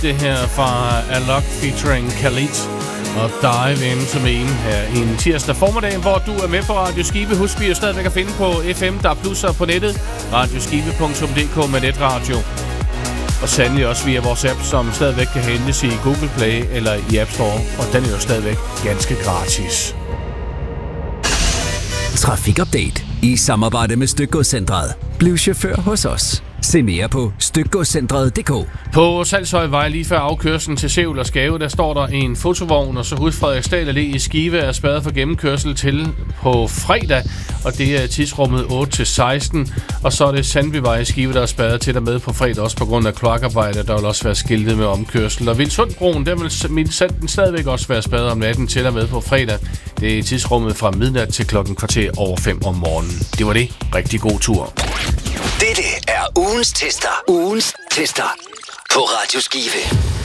det her fra Alok featuring Khalid og Dive Into Me her en tirsdag formiddag, hvor du er med på Radio Skive. Husk, vi er stadigvæk at finde på FM, der er plusser på nettet, radioskive.dk med netradio. Og sandelig også via vores app, som stadigvæk kan hentes i Google Play eller i App Store, og den er jo stadigvæk ganske gratis. Trafikupdate i samarbejde med Stykgodscentret. Bliv chauffør hos os. Se mere på stykgodscentret.dk. På Salshøjvej lige før afkørslen til Sevel og Skave, der står der en fotovogn, og så hus Frederiksdal Allé i Skive er spærret for gennemkørsel til på fredag, og det er tidsrummet 8-16. Og så er det Sandbyvej i Skive, der er spærret til og med på fredag, også på grund af kloakarbejde. Der vil også være skiltet med omkørsel. Og Vildsundbroen, der vil stadigvæk også være spærret om natten til og med på fredag. Det er tidsrummet fra midnat til klokken 5:15 om morgenen. Det var det. Rigtig god tur. Dette er ugens tester. Ugens tester på Radio Skive.